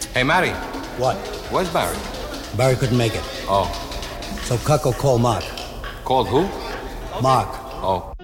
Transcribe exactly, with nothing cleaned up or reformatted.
Hey, Matty. What? Where's Barry? Barry couldn't make it. Oh. So Cuck will call Mark. Called who? Mark. Oh.